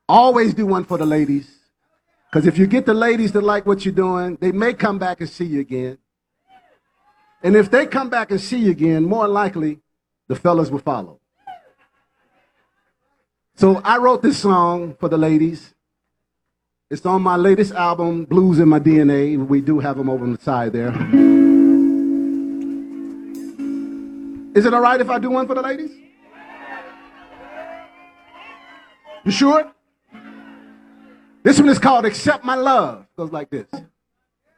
Always do one for the ladies. Because if you get the ladies that like what you're doing, they may come back and see you again. And if they come back and see you again, more likely the fellas will follow. So I wrote this song for the ladies. It's on my latest album, Blues in My DNA. We do have them over on the side there. Is it all right if I do one for the ladies? You sure? This one is called Accept My Love. It goes like this.